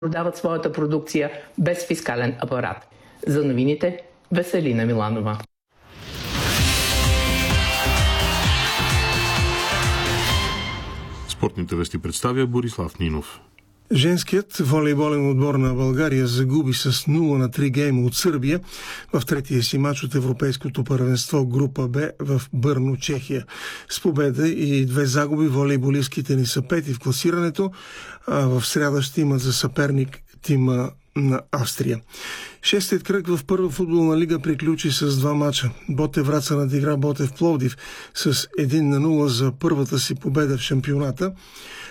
продават своята продукция без фискален апарат. За новините Веселина Миланова. Спортните вести представя Борислав Нинов. Женският волейболен отбор на България загуби с 0-3 гейма от Сърбия в третия си мач от Европейското първенство група Б в Бърно, Чехия. С победа и 2 загуби волейболистките ни са 5 в класирането, а в сряда ще имат за съперник тима на Австрия. Шестият кръг в първа футболна лига приключи с 2 мача. Ботев Враца надигра Ботев Пловдив с 1-0 за първата си победа в шампионата.